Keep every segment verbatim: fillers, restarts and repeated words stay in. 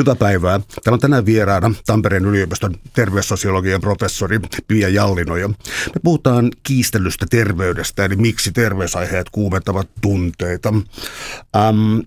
Hyvää päivää. Täällä on tänään vieraana Tampereen yliopiston terveyssosiologian professori Pia Jallinoja. Me puhutaan kiistelystä terveydestä, eli miksi terveysaiheet kuumentavat tunteita. Ähm,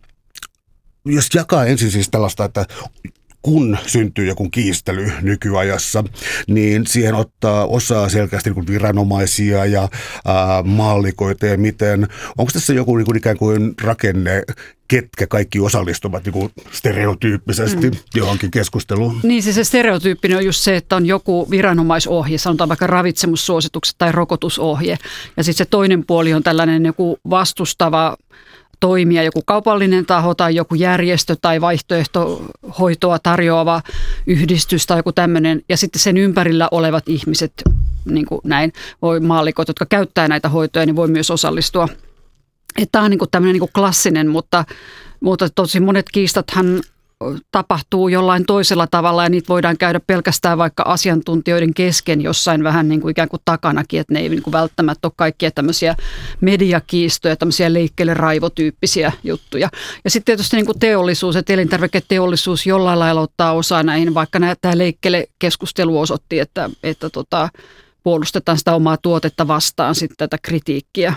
jos jakaa ensin siis tällaista, että kun syntyy joku kiistely nykyajassa, niin siihen ottaa osaa selkeästi niin viranomaisia ja ää, maallikoita ja miten. Onko tässä joku niin kuin ikään kuin rakenne, ketkä kaikki osallistuvat niin kuin stereotyyppisesti mm. johonkin keskusteluun? Niin siis se stereotyyppinen on just se, että on joku viranomaisohje, sanotaan vaikka ravitsemussuositukset tai rokotusohje. Ja sitten se toinen puoli on tällainen joku vastustava toimija, joku kaupallinen taho tai joku järjestö tai vaihtoehtohoitoa tarjoava yhdistys tai joku tämmöinen. Ja sitten sen ympärillä olevat ihmiset, niin kuin näin, voi maallikot, jotka käyttää näitä hoitoja, niin voi myös osallistua. Tämä on niin kuin tämmöinen niin kuin klassinen, mutta, mutta tosi monet kiistathan tapahtuu jollain toisella tavalla ja niitä voidaan käydä pelkästään vaikka asiantuntijoiden kesken jossain vähän niin kuin ikään kuin takanakin, että ne ei niin kuin välttämättä ole kaikkia tämmöisiä mediakiistoja, tämmöisiä leikkeelle raivotyyppisiä juttuja. Ja sitten tietysti niin kuin teollisuus, että elintarviketeollisuus jollain lailla ottaa osaa näihin, vaikka tämä leikkeelle keskustelu osoitti, että, että tota, puolustetaan sitä omaa tuotetta vastaan sitten tätä kritiikkiä.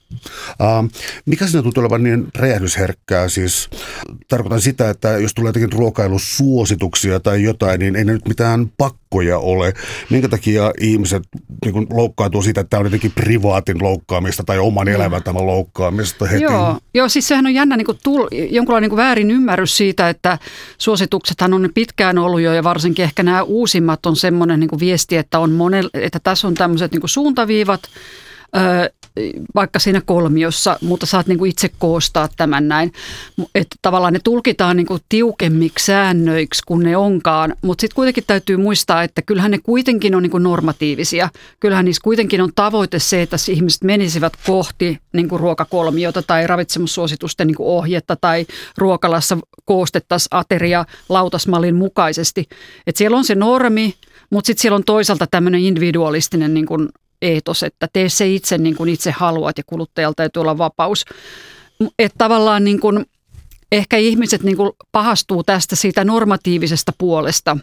Uh, mikä siinä tuntuu olevan niin räjähdysherkkää? Siis tarkoitan sitä, että jos tulee jotakin ruokailusuosituksia tai jotain, niin ei ne nyt mitään pakkoja ole. Minkä takia ihmiset niin kuin loukkaantuu siitä, että tämä on jotenkin privaatin loukkaamista tai oman no. elämäntavan loukkaamista heti? Joo, Joo siis sehän on jännä niin kuin tull, jonkunlainen niin kuin väärin ymmärrys siitä, että suosituksethan on pitkään ollut jo ja varsinkin ehkä nämä uusimmat on semmoinen niin kuin viesti, että, on monel, että tässä on tämmöiset niin kuin suuntaviivat, Öö, vaikka siinä kolmiossa, mutta saat niinku itse koostaa tämän näin. Että tavallaan ne tulkitaan niinku tiukemmiksi säännöiksi kuin ne onkaan, mutta sitten kuitenkin täytyy muistaa, että kyllähän ne kuitenkin on niinku normatiivisia. Kyllähän niissä kuitenkin on tavoite se, että ihmiset menisivät kohti niinku ruokakolmiota tai ravitsemussuositusten niinku ohjetta tai ruokalassa koostettaisiin ateria lautasmallin mukaisesti. Että siellä on se normi, mutta sitten siellä on toisaalta tämmöinen individualistinen niinku eetos, että tee se itse niin kuin itse haluat ja kuluttajalla täytyy olla vapaus. Että tavallaan niin kuin, ehkä ihmiset niin kuin pahastuu tästä siitä normatiivisesta puolesta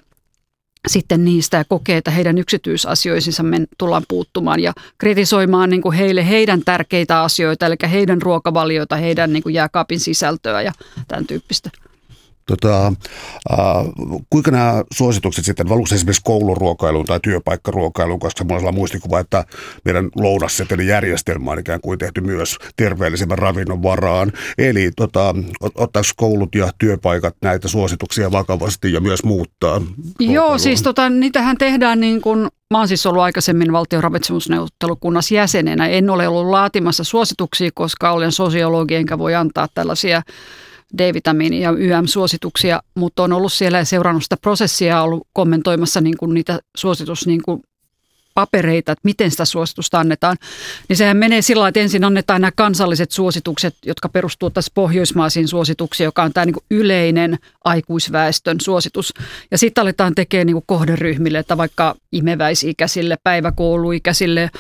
sitten niistä ja kokee, että heidän yksityisasioihinsa men tullaan puuttumaan ja kritisoimaan niin kuin heille heidän tärkeitä asioita, eli heidän ruokavalioita, heidän niin kuin jääkaapin sisältöä ja tämän tyyppistä. Tota, äh, kuinka nämä suositukset sitten, valuuko esimerkiksi kouluruokailuun tai työpaikkaruokailuun, koska minulla on muistikuva, että meidän lounassetelijärjestelmä on ikään kuin tehty myös terveellisemmän ravinnon varaan. Eli tota, ottaako koulut ja työpaikat näitä suosituksia vakavasti ja myös muuttaa? Joo, siis tota, niitähän tehdään niin kuin, mä oon siis ollut aikaisemmin valtion ravitsemusneuvottelukunnassa jäsenenä. En ole ollut laatimassa suosituksia, koska olen sosiologi enkä voi antaa tällaisia D-vitamiini- ja Y M-suosituksia, mutta on ollut siellä ja seurannut sitä prosessia ja ollut kommentoimassa niin kuin niitä suositus niin kuin papereita, että miten sitä suositusta annetaan. Niin sehän menee sillä lailla, että ensin annetaan nämä kansalliset suositukset, jotka perustuu tässä pohjoismaisiin suosituksiin, joka on tämä niin kuin yleinen aikuisväestön suositus. Ja sitten aletaan tekemään niin kuin kohderyhmille, että vaikka imeväisikäisille, päiväkouluikäisille,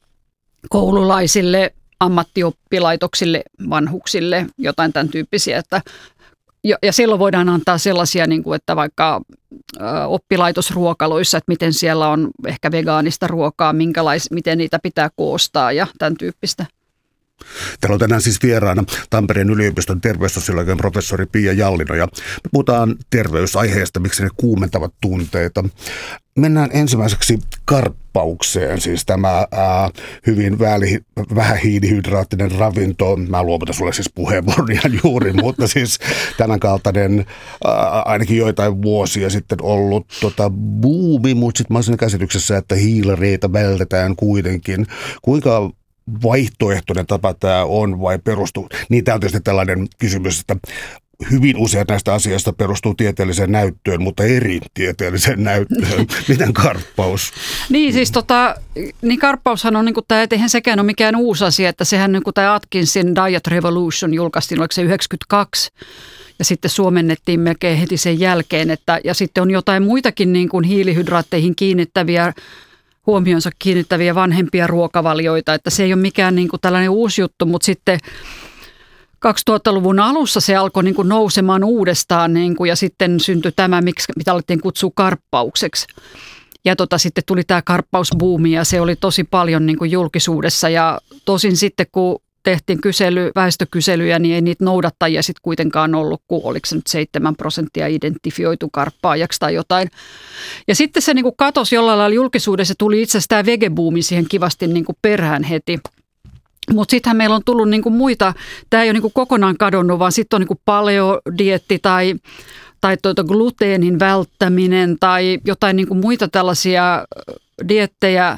koululaisille, ammattioppilaitoksille, vanhuksille, jotain tämän tyyppisiä. Että, ja silloin voidaan antaa sellaisia, niin kuin, että vaikka oppilaitosruokaloissa, että miten siellä on ehkä vegaanista ruokaa, minkälais, miten niitä pitää koostaa ja tämän tyyppistä. Täällä on tänään siis vieraana Tampereen yliopiston terveyssosiologian professori Pia Jallinoja. Me puhutaan terveysaiheesta, miksi ne kuumentavat tunteita. Mennään ensimmäiseksi karppaukseen, siis tämä ää, hyvin väli, vähähiilihydraattinen ravinto. Mä luovutan sulle siis puheenvuoron ihan juuri, mutta siis tämän kaltainen ää, ainakin joitain vuosia sitten ollut tota, buumi, mutta sitten mä olen siinä käsityksessä, että hiilareita vältetään kuitenkin. Kuinka vaihtoehtoinen tapa tämä on vai perustuu? Niin tämä on tietysti tällainen kysymys, että hyvin useat näistä asioista perustuu tieteelliseen näyttöön, mutta eri tieteelliseen näyttöön. Miten karppaus? Niin siis tota, niin karppaushan on, niin kuin tämä, eihän sekään ole mikään uusi asia, että sehän niin kuin tämä Atkinsin Diet Revolution julkaistiin, oliko se yhdeksänkymmentäkaksi, ja sitten suomennettiin melkein heti sen jälkeen, että, ja sitten on jotain muitakin niin kuin hiilihydraatteihin kiinnittäviä huomionsa kiinnittäviä vanhempia ruokavalioita, että se ei ole mikään niin kuin tällainen uusi juttu, mutta sitten kaksituhattaluvun alussa se alkoi niin kuin nousemaan uudestaan niin kuin, ja sitten syntyi tämä, miksi, mitä alettiin kutsua karppaukseksi. Ja tota, sitten tuli tämä karppausbuumi ja se oli tosi paljon niin kuin julkisuudessa ja tosin sitten kun tehtiin kysely, väestökyselyjä, niin ei niitä noudattajia sitten kuitenkaan ollut, kun oliko se nyt seitsemän prosenttia identifioitu karppaajaksi tai jotain. Ja sitten se niin kuin katosi jollain lailla julkisuudessa, tuli itse asiassa tämä vegebuumi siihen kivasti niin kuin perään heti. Mutta sittenhän meillä on tullut niinku muita, tämä ei ole niinku kokonaan kadonnut, vaan sitten on niinku paleodieetti tai, tai tuota gluteenin välttäminen tai jotain niinku muita tällaisia diettejä.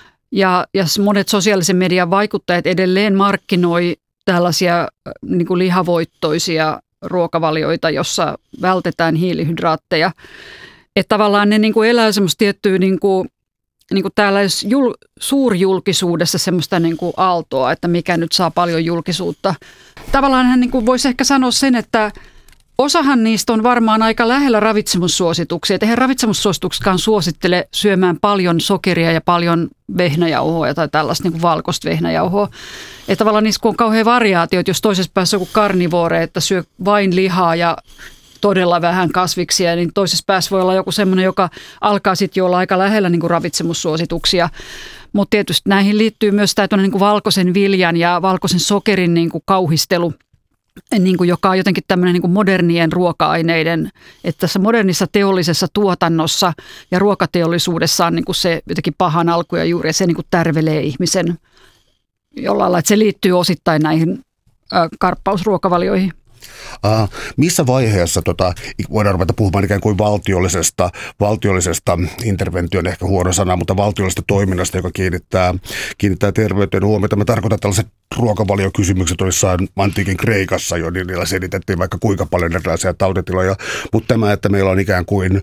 Ja, ja monet sosiaalisen median vaikuttajat edelleen markkinoi tällaisia niinku lihavoittoisia ruokavalioita, jossa vältetään hiilihydraatteja. Että tavallaan ne niinku elää semmoista tiettyä niinku niin kuin täällä jul, suurjulkisuudessa semmoista niin kuin aaltoa, että mikä nyt saa paljon julkisuutta. Tavallaan hän niin kuin voisi ehkä sanoa sen, että osahan niistä on varmaan aika lähellä ravitsemussuosituksia. Että eihän ravitsemussuosituksetkaan suosittele syömään paljon sokeria ja paljon vehnäjauhoa tai tällaista niin kuin valkoista vehnäjauhoa. Että tavallaan niissä kun on kauhean variaatio, että jos toisessa päässä on joku karnivore, että syö vain lihaa ja todella vähän kasviksia, niin toisessa päässä voi olla joku semmoinen, joka alkaa sitten jo olla aika lähellä niin kuin ravitsemussuosituksia. Mutta tietysti näihin liittyy myös tämä niin kuin valkoisen viljan ja valkoisen sokerin niin kuin kauhistelu, niin kuin joka on jotenkin tämmöinen niin kuin modernien ruoka-aineiden, että tässä modernissa teollisessa tuotannossa ja ruokateollisuudessa on niin kuin se jotenkin pahan alku ja juuri, ja se niin kuin tärvelee ihmisen jollain lailla, että se liittyy osittain näihin äh, karppausruokavalioihin. Uh, missä vaiheessa tota, voidaan ruveta puhumaan ikään kuin valtiollisesta, valtiollisesta intervention, ehkä huono sana, mutta valtiollisesta toiminnasta, joka kiinnittää, kiinnittää terveyteen huomiota. Mä tarkoitan tällaiset ruokavaliokysymykset olisivat antiikin Kreikassa jo, niin niillä selitettiin vaikka kuinka paljon erilaisia tautitiloja, mutta tämä, että meillä on ikään kuin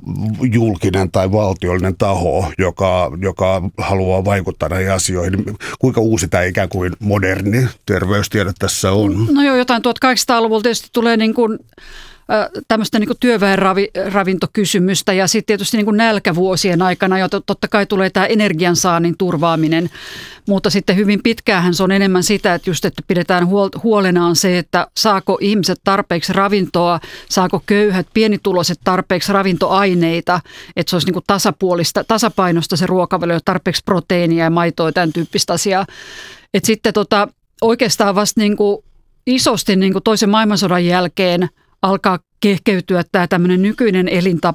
julkinen tai valtiollinen taho, joka, joka haluaa vaikuttaa näihin asioihin. Kuinka uusi tämä ikään kuin moderni terveystiede tässä on? No joo, jotain tuhatkahdeksansataaluvulta tietysti tulee niin kuin tämmöistä niin kuin työväenravintokysymystä ja sitten tietysti niin kuin nälkävuosien aikana, jo totta kai tulee tämä energiansaannin turvaaminen, mutta sitten hyvin pitkäänhän se on enemmän sitä, että just että pidetään huolenaan se, että saako ihmiset tarpeeksi ravintoa, saako köyhät, pienituloiset tarpeeksi ravintoaineita, että se olisi niin kuin tasapuolista, tasapainosta se ruokavalio, tarpeeksi proteiinia ja maitoa, tämän tyyppistä asiaa. Että sitten tota, oikeastaan vasta niin kuin isosti niin kuin toisen maailmansodan jälkeen alkaa kehkeytyä tämä tämmöinen nykyinen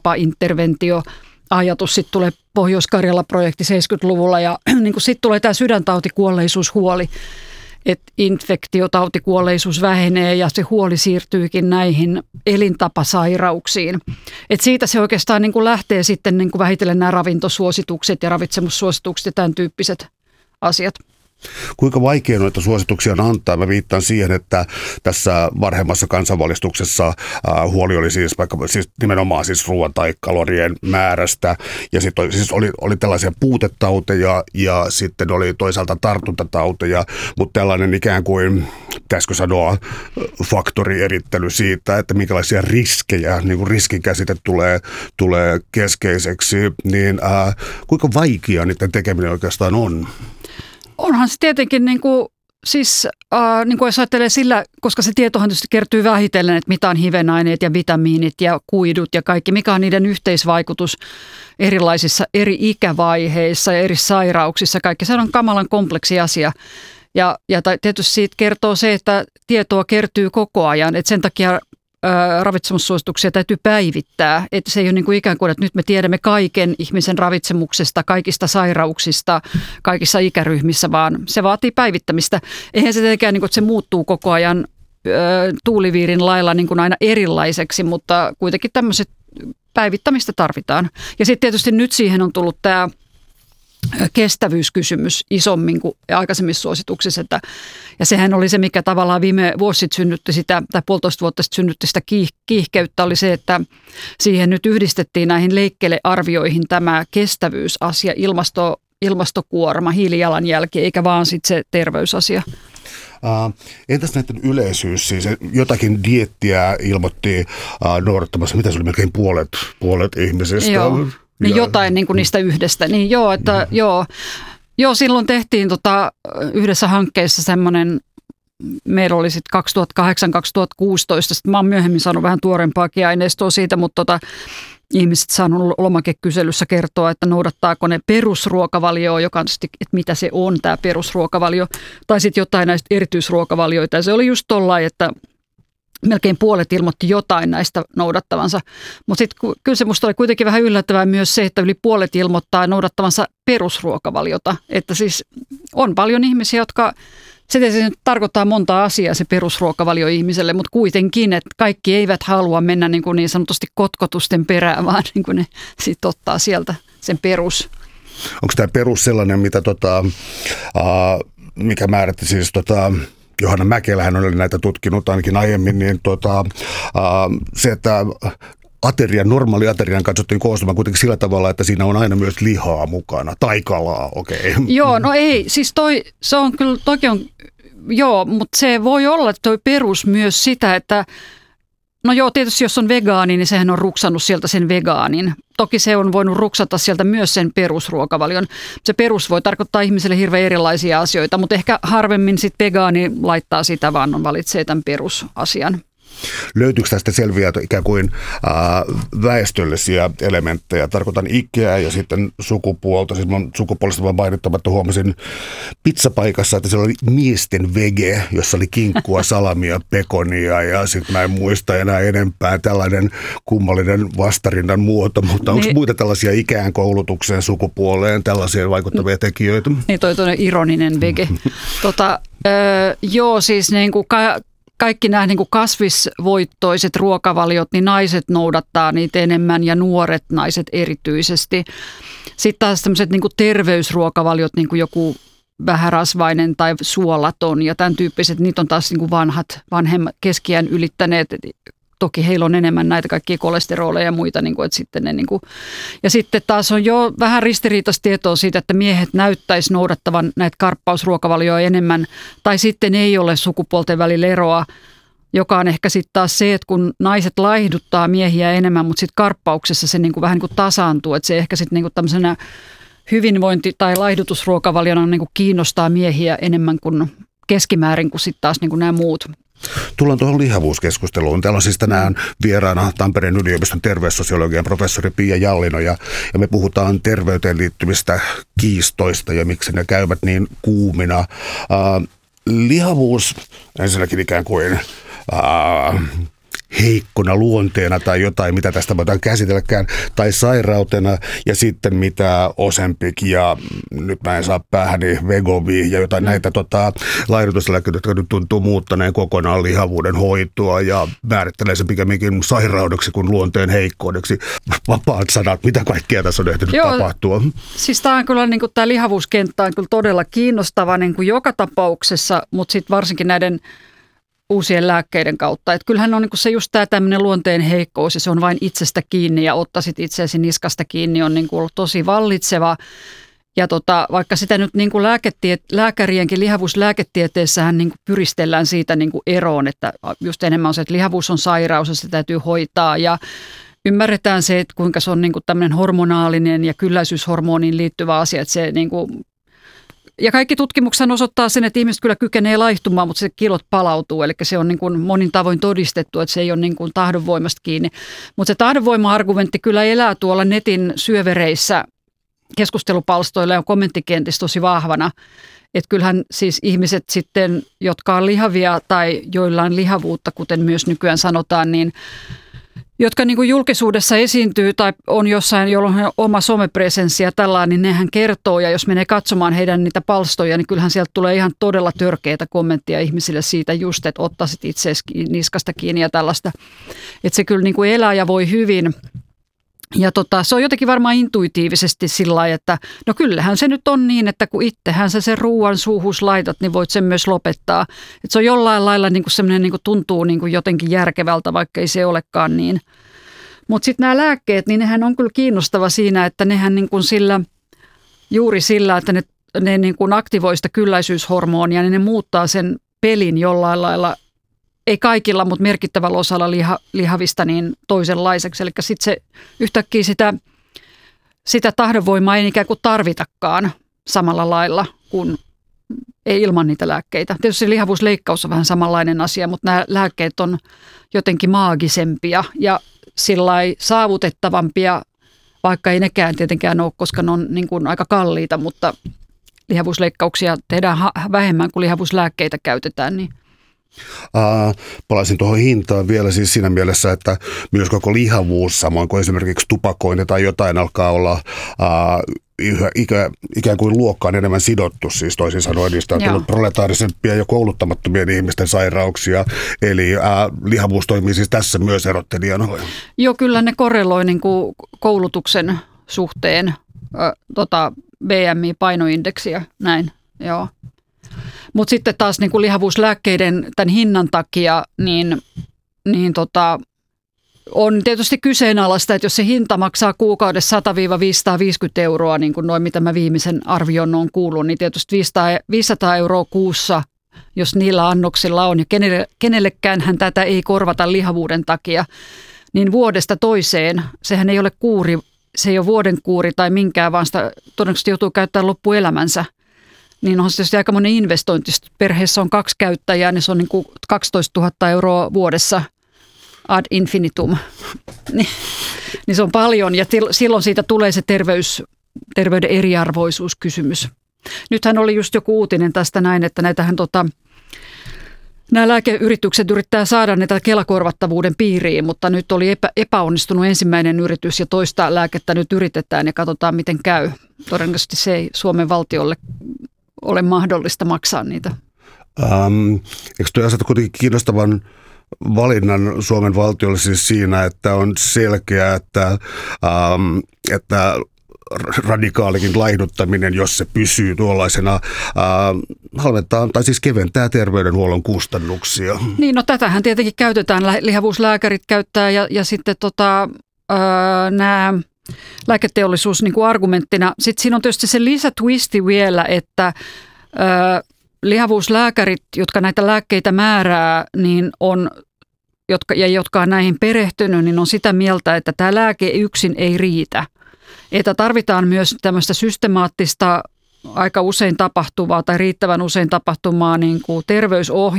elintapainterventio-ajatus. Sitten tulee Pohjois-Karjala-projekti seitsemänkymmentäluvulla ja niin sitten tulee tämä sydäntautikuolleisuushuoli, että infektiotautikuolleisuus vähenee ja se huoli siirtyykin näihin elintapasairauksiin. Et siitä se oikeastaan niin kuin lähtee sitten niin kuin vähitellen nämä ravintosuositukset ja ravitsemussuositukset ja tämän tyyppiset asiat. Kuinka vaikea noita suosituksia on antaa? Mä viittaan siihen, että tässä varhemmassa kansanvalistuksessa äh, huoli oli siis vaikka siis nimenomaan siis ruoan tai kalorien määrästä ja sitten oli, siis oli, oli tällaisia puutetauteja ja sitten oli toisaalta tartuntatauteja, mutta tällainen ikään kuin, pitäisikö sanoa, faktorierittely siitä, että minkälaisia riskejä, niin kuin riskinkäsite tulee, tulee keskeiseksi, niin äh, kuinka vaikea niiden tekeminen oikeastaan on? Onhan se tietenkin, niin kuin, siis, äh, niin kuin jos ajattelee sillä, koska se tietohan tietysti kertyy vähitellen, että mitä on hivenaineet ja vitamiinit ja kuidut ja kaikki, mikä on niiden yhteisvaikutus erilaisissa eri ikävaiheissa ja eri sairauksissa. Kaikki se on kamalan kompleksi asia. Ja, ja tietysti siitä kertoo se, että tietoa kertyy koko ajan, että sen takia ravitsemussuosituksia täytyy päivittää, että se ei ole niin kuin ikään kuin, että nyt me tiedämme kaiken ihmisen ravitsemuksesta, kaikista sairauksista, kaikissa ikäryhmissä, vaan se vaatii päivittämistä. Eihän se tietenkään, niin kuin, että se muuttuu koko ajan tuuliviirin lailla niin kuin aina erilaiseksi, mutta kuitenkin tämmöiset päivittämistä tarvitaan. Ja sitten tietysti nyt siihen on tullut tämä kestävyyskysymys isommin kuin aikaisemmissa suosituksissa. Että, ja sehän oli se, mikä tavallaan viime vuosi sitten synnytti sitä, tai puolitoista vuotta sitten synnytti sitä kiihkeyttä, oli se, että siihen nyt yhdistettiin näihin leikkelearvioihin tämä kestävyysasia, ilmasto, ilmastokuorma, hiilijalanjälki, eikä vaan sitten se terveysasia. Uh, entäs näiden yleisyys, siis jotakin diettiä ilmoitti uh, noudattamassa, mitä se oli melkein puolet, puolet ihmisistä? Joo. Niin jotain niin kuin niistä yhdestä. Niin joo, että mm. joo. Joo, silloin tehtiin tota, yhdessä hankkeessa semmoinen meillä oli sitten kaksituhattakahdeksan kaksituhattakuusitoista, sitten mä oon myöhemmin saanut vähän tuorempaakin aineistoa siitä, mutta tota, ihmiset saanut lomakekyselyssä kertoa, että noudattaako ne perusruokavalioa, joka on sitten, että mitä se on tämä perusruokavalio, tai sitten jotain näistä erityisruokavalioita. Ja se oli just tollain, että melkein puolet ilmoitti jotain näistä noudattavansa. Mutta sitten kyllä se musta oli kuitenkin vähän yllättävää myös se, että yli puolet ilmoittaa noudattavansa perusruokavaliota. Että siis on paljon ihmisiä, jotka, se tietysti tarkoittaa monta asiaa se perusruokavalio ihmiselle, mutta kuitenkin, että kaikki eivät halua mennä niin, kuin niin sanotusti kotkotusten perään, vaan niin kuin ne sitten ottaa sieltä sen perus. Onko tämä perus sellainen, mitä tota, uh, mikä määrätti siis tota, Johanna Mäkelähän oli näitä tutkinut ainakin aiemmin, niin tota, uh, se, että aterian, normaali aterian katsottiin koostumaan kuitenkin sillä tavalla, että siinä on aina myös lihaa mukana, tai kalaa, okei. Okay. Joo, no ei, siis toi, se on kyllä, toki on, joo, mutta se voi olla toi perus myös sitä, että no joo, tietysti jos on vegaani, niin sehän on ruksannut sieltä sen vegaanin. Toki se on voinut ruksata sieltä myös sen perusruokavalion. Se perus voi tarkoittaa ihmiselle hirveän erilaisia asioita, mutta ehkä harvemmin sitten vegaani laittaa sitä, vaan on valitsee tämän perusasian. Löytyykö tästä selviä ikään kuin äh, väestöllisiä elementtejä? Tarkoitan ikää ja sitten sukupuolta. Siis mun sukupuolesta vaan mainittamatta huomasin pizzapaikassa, että siellä oli miesten vege, jossa oli kinkkua, salamia, pekonia ja sitten mä en muista enää enempää tällainen kummallinen vastarinnan muoto. Mutta onko niin, muita tällaisia ikään, koulutukseen, sukupuoleen, tällaisia vaikuttavia tekijöitä? Niin toi toinen ironinen vege. tota, öö, joo, siis niin kuin ka- Kaikki nämä niin kuin kasvisvoittoiset ruokavaliot, niin naiset noudattaa niitä enemmän ja nuoret naiset erityisesti. Sitten taas tämmöiset niin kuin terveysruokavaliot, niin kuin joku vähärasvainen tai suolaton ja tämän tyyppiset, niitä on taas niin kuin vanhat, vanhemmat keskiään ylittäneet. Toki heillä on enemmän näitä kaikkia kolesteroleja ja muita, niin kuin, että sitten ne, niin kuin. Ja sitten taas on jo vähän ristiriitaista tietoa siitä, että miehet näyttäisi noudattavan näitä karppausruokavalioja enemmän, tai sitten ei ole sukupuolten välillä eroa, joka on ehkä sitten taas se, että kun naiset laihduttaa miehiä enemmän, mutta sitten karppauksessa se niin kuin vähän niin kuin tasaantuu, että se ehkä sitten niin kuin tämmöisenä hyvinvointi- tai laihdutusruokavaliona niin kuin kiinnostaa miehiä enemmän kuin keskimäärin kuin sitten taas niin kuin nämä muut. Tullaan tuohon lihavuuskeskusteluun. Täällä on siis tänään vieraana Tampereen yliopiston terveyssosiologian professori Pia Jallino ja, ja me puhutaan terveyteen liittyvistä kiistoista ja miksi ne käyvät niin kuumina. Äh, lihavuus ensinnäkin ikään kuin äh, heikkona luonteena tai jotain, mitä tästä voidaan käsitelläkään, tai sairautena, ja sitten mitä Ozempic ja nyt mä en saa päähäni Wegovy ja jotain mm. näitä tota, laihdutuslääkkeitä, jotka nyt tuntuu muuttaneen kokonaan lihavuuden hoitoa ja määrittelee se pikemminkin sairaudeksi kuin luonteen heikkoudeksi. Vapaat sanat, mitä kaikkea tässä on ehtinyt Joo, tapahtua? Siis tämä on kyllä, niin kuin, tämä lihavuuskenttä on kyllä todella kiinnostava niin kuin joka tapauksessa, mutta sitten varsinkin näiden uusien lääkkeiden kautta. Että kyllähän on niin kuin se just tämä tämmöinen luonteen heikkous ja se on vain itsestä kiinni ja ottaisit itseäsi niskasta kiinni on niin kuin ollut tosi vallitseva. Ja tota, vaikka sitä nyt niin kuin lääketiet, lääkärienkin lihavuuslääketieteessähän niin kuin pyristellään siitä niin kuin eroon, että just enemmän on se, että lihavuus on sairaus ja se täytyy hoitaa ja ymmärretään se, että kuinka se on niin kuin tämmöinen hormonaalinen ja kylläisyyshormoniin liittyvä asia, että se niin kuin ja kaikki tutkimukset osoittaa sen, että ihmiset kyllä kykenee laihtumaan, mutta se kilot palautuu. Eli se on niin kuin monin tavoin todistettu, että se ei ole niin kuin tahdonvoimasta kiinni. Mutta se tahdonvoima-argumentti kyllä elää tuolla netin syövereissä keskustelupalstoilla ja kommenttikentissä tosi vahvana. Että kyllähän siis ihmiset sitten, jotka on lihavia tai joilla on lihavuutta, kuten myös nykyään sanotaan, niin jotka niin kuin julkisuudessa esiintyy tai on jossain, jolla on oma somepresenssi ja tällainen, niin nehän kertoo. Ja jos menee katsomaan heidän niitä palstoja, niin kyllähän sieltä tulee ihan todella törkeitä kommenttia ihmisille siitä just, että ottaisit itseäsi niskasta kiinni ja tällaista. Että se kyllä niin kuin elää ja voi hyvin. Ja tota, se on jotenkin varmaan intuitiivisesti sillä lailla, että no kyllähän se nyt on niin, että kun itsehän sä sen ruoan suuhus laitat, niin voit sen myös lopettaa. Että se on jollain lailla niin kuin semmoinen niin kuin tuntuu niin kuin jotenkin järkevältä, vaikka ei se olekaan niin. Mutta sitten nämä lääkkeet, niin nehän on kyllä kiinnostava siinä, että nehän niin kuin sillä, juuri sillä, että ne, ne niin kuin aktivoi sitä kylläisyyshormonia, niin ne muuttaa sen pelin jollain lailla. Ei kaikilla, mutta merkittävällä osalla liha, lihavista niin toisenlaiseksi. Eli sitten se yhtäkkiä sitä, sitä tahdonvoimaa ei ikään kuin tarvitakaan samalla lailla kuin ei ilman niitä lääkkeitä. Tietysti lihavuusleikkaus on vähän samanlainen asia, mutta nämä lääkkeet on jotenkin maagisempia ja sillai saavutettavampia, vaikka ei nekään tietenkään ole, koska ne on niin kuin aika kalliita, mutta lihavuusleikkauksia tehdään vähemmän kuin lihavuuslääkkeitä käytetään, niin Uh, palaisin tuohon hintaan vielä siis siinä mielessä, että myös koko lihavuus, samoin kuin esimerkiksi tupakointi tai jotain, alkaa olla uh, yhä, ikä, ikään kuin luokkaan enemmän sidottu. Siis toisin sanoen niistä on Joo. tullut proletaarisempia ja kouluttamattomien ihmisten sairauksia. Eli uh, lihavuus toimii siis tässä myös erottelijana. Joo, kyllä ne korreloi niin kuin koulutuksen suhteen ö, tota B M I-painoindeksiä, näin, joo. Mutta sitten taas niin kuin lihavuuslääkkeiden tämän hinnan takia, niin, niin tota, on tietysti kyseenalaista, että jos se hinta maksaa kuukaudessa sata viisisataaviisikymmentä euroa, niin kuin noin mitä mä viimeisen arvion on kuullut, niin tietysti viisisataa euroa kuussa, jos niillä annoksilla on, ja kenelle, kenellekään hän tätä ei korvata lihavuuden takia, niin vuodesta toiseen, sehän ei ole kuuri, se ei ole vuoden kuuri tai minkään, vaan sitä todennäköisesti joutuu käyttämään loppuelämänsä. Niin on se tietysti aikamoinen investointi. Perheessä on kaksi käyttäjää, niin se on niin kuin kaksitoistatuhatta euroa vuodessa ad infinitum. Niin, niin se on paljon ja til, silloin siitä tulee se terveys, terveyden eriarvoisuuskysymys. Nythän oli just joku uutinen tästä näin, että näitähän tota, nämä lääkeyritykset yrittää saada näitä Kela-korvattavuuden piiriin, mutta nyt oli epä, epäonnistunut ensimmäinen yritys ja toista lääkettä nyt yritetään ja katsotaan miten käy. Todennäköisesti se ei Suomen valtiolle ole mahdollista maksaa niitä. Ähm, eikö tuo asettu kuitenkin kiinnostavan valinnan Suomen valtiolle siis siinä, että on selkeää, että, ähm, että radikaalikin laihduttaminen, jos se pysyy tuollaisena, äh, halventaa tai siis keventää terveydenhuollon kustannuksia. Niin, no tätähän tietenkin käytetään, lihavuuslääkärit käyttää ja, ja sitten tota, äh, nämä lääketeollisuus niin kuin argumenttina. Sitten siinä on tietysti se lisätwisti vielä, että äh, lihavuuslääkärit, jotka näitä lääkkeitä määrää, niin on, jotka, ja jotka on näihin perehtynyt, niin on sitä mieltä, että tämä lääke yksin ei riitä. Että tarvitaan myös tämmöistä systemaattista, aika usein tapahtuvaa tai riittävän usein tapahtuvaa niin kuin terveysohjausta.